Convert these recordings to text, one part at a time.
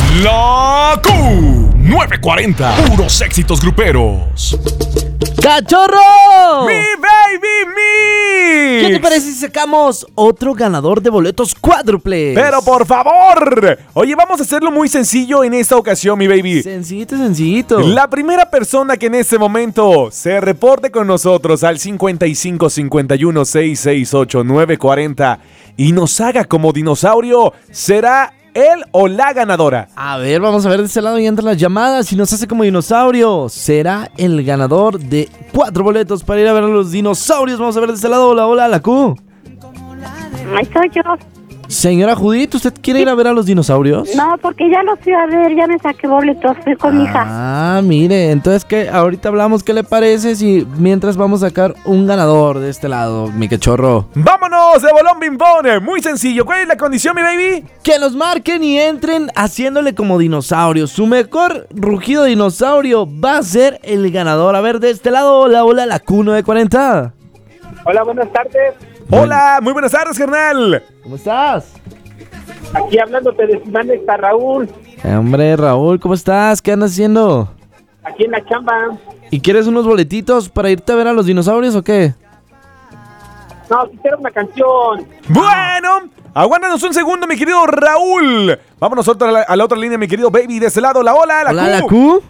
La Q940. Puros éxitos gruperos. ¡Cachorro! ¡Mi baby, mix! ¿Qué te parece si sacamos otro ganador de boletos cuádruples? Pero por favor. Oye, vamos a hacerlo muy sencillo en esta ocasión, mi baby. Sencillito. La primera persona que en este momento se reporte con nosotros al 55 51 668 940 y nos haga como dinosaurio será él o la ganadora. A ver, vamos a ver de este lado y entran las llamadas y nos hace como dinosaurio. Será el ganador de 4 boletos para ir a ver a los dinosaurios. Vamos a ver de este lado. Hola, la Q. Ahí soy yo. Señora Judith, ¿usted quiere ir a ver a los dinosaurios? No, porque ya los fui a ver, ya me saqué boletos, fui con mi hija. Ah, mire, entonces que ahorita hablamos, ¿qué le parece si mientras vamos a sacar un ganador de este lado, mi cachorro? ¡Vámonos de bolón bimbón! Muy sencillo. ¿Cuál es la condición, mi baby? Que nos marquen y entren haciéndole como dinosaurios. Su mejor rugido de dinosaurio va a ser el ganador. A ver, de este lado, hola, la Q940. Hola, buenas tardes. Hola, muy buenas tardes, carnal. ¿Cómo estás? Aquí hablándote de Simán está Raúl. Hombre, Raúl, ¿cómo estás? ¿Qué andas haciendo? Aquí en la chamba. ¿Y quieres unos boletitos para irte a ver a los dinosaurios o qué? No, quisiera una canción. Bueno, aguántanos un segundo, mi querido Raúl. Vámonos a la otra línea, mi querido baby. De ese lado, hola, la Q.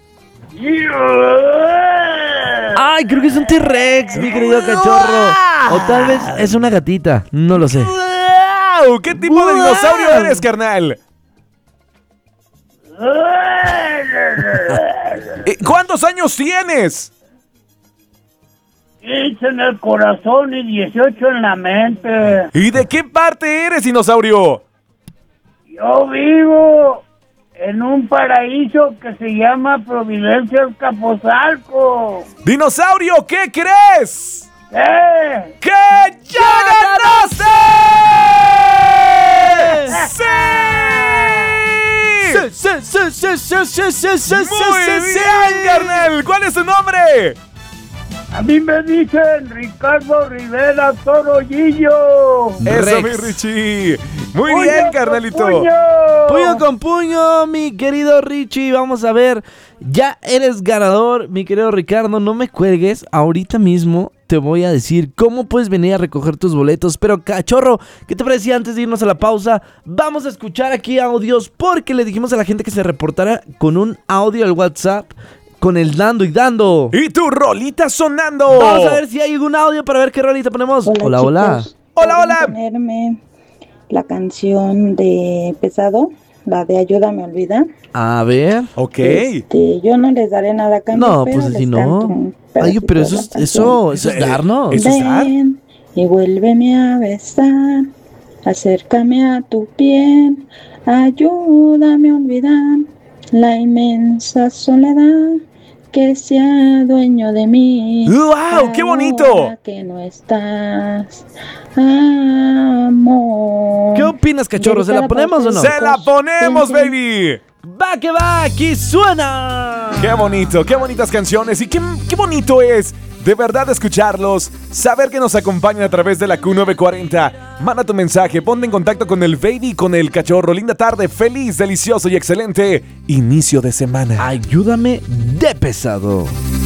Ay, creo que es un T-Rex, mi querido cachorro. O tal vez es una gatita, no lo sé. ¡Wow! ¿Qué tipo de dinosaurio eres, carnal? ¿Cuántos años tienes? 15 en el corazón y 18 en la mente. ¿Y de qué parte eres, dinosaurio? Yo vivo en un paraíso que se llama Providencia Azcapotzalco. ¡Dinosaurio! ¿Qué crees? ¡Que ya ganaste! ¡Sí! ¡Muy bien, carnal! ¿Cuál es tu nombre? A mí me dicen Ricardo Rivera Torollillo. Eso, mi Richie. Muy bien, carnalito. Puño con puño, mi querido Richie. Vamos a ver. Ya eres ganador, mi querido Ricardo. No me cuelgues. Ahorita mismo te voy a decir cómo puedes venir a recoger tus boletos. Pero, cachorro, ¿qué te parecía antes de irnos a la pausa? Vamos a escuchar aquí audios porque le dijimos a la gente que se reportara con un audio al WhatsApp con el Dando y Dando. Y tu rolita sonando. Vamos a ver si hay algún audio para ver qué rolita ponemos. Hola. Hola. Ponerme la canción de Pesado, la de Ayúdame a olvidar. A ver. Ok. Yo no les daré nada a cambio, No, pero pues les así no. canto un Ay, pedacito pero de eso la es canción. darnos. ¿Eso es dar? Ven y vuélveme a besar, acércame a tu piel, ayúdame a olvidar la inmensa soledad que sea dueño de mí. ¡Wow! ¡Qué bonito! Ahora que no estás, amor. ¿Qué opinas, cachorro? ¿Se la ponemos o no? ¡Se la ponemos, baby! ¡Va que va! ¡Aquí suena! ¡Qué bonito! ¡Qué bonitas canciones! Y qué bonito es de verdad escucharlos, saber que nos acompañan a través de la Q940. Manda tu mensaje, ponte en contacto con el baby, con el cachorro. Linda tarde, feliz, delicioso y excelente inicio de semana. Ayúdame de Pesado.